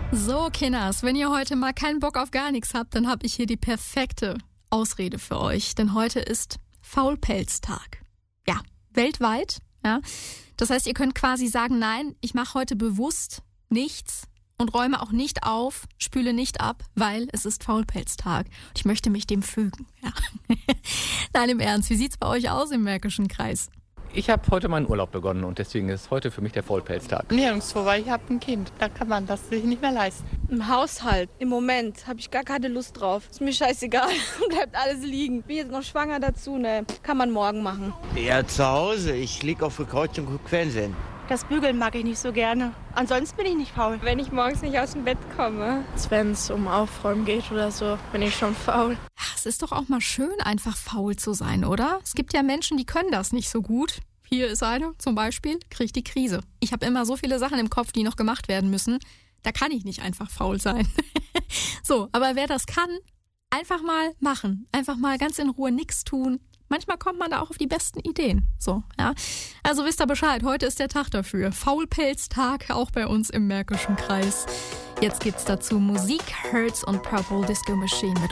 So, Kinders, wenn ihr heute mal keinen Bock auf gar nichts habt, dann habe ich hier die perfekte Ausrede für euch. Denn heute ist Faulpelztag. Ja, weltweit. Ja. Das heißt, ihr könnt quasi sagen, nein, ich mache heute bewusst nichts und räume auch nicht auf, spüle nicht ab, weil es ist Faulpelztag. Und ich möchte mich dem fügen. Ja. Nein, im Ernst, wie sieht's bei euch aus im Märkischen Kreis? Ich habe heute meinen Urlaub begonnen und deswegen ist heute für mich der Faulpelztag. Nirgendwo, weil ich habe ein Kind. Da kann man das sich nicht mehr leisten. Im Haushalt. Im Moment habe ich gar keine Lust drauf. Ist mir scheißegal. Bleibt alles liegen. Bin jetzt noch schwanger dazu, ne? Kann man morgen machen. Ja, zu Hause. Ich lieg auf der Couch und gucke Fernsehen. Das Bügeln mag ich nicht so gerne. Ansonsten bin ich nicht faul. Wenn ich morgens nicht aus dem Bett komme. Wenn es um Aufräumen geht oder so, bin ich schon faul. Es ist doch auch mal schön, einfach faul zu sein, oder? Es gibt ja Menschen, die können das nicht so gut. Hier ist eine, zum Beispiel, kriegt die Krise. Ich habe immer so viele Sachen im Kopf, die noch gemacht werden müssen. Da kann ich nicht einfach faul sein. So, aber wer das kann, einfach mal machen. Einfach mal ganz in Ruhe nichts tun. Manchmal kommt man da auch auf die besten Ideen. So, ja. Also wisst ihr Bescheid, heute ist der Tag dafür. Faulpelztag, auch bei uns im Märkischen Kreis. Jetzt gibt's dazu Musik, Hertz und Purple Disco Machine mit